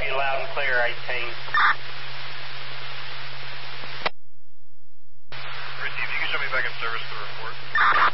you loud and clear, 18. Richie, if you can show me back in service the report.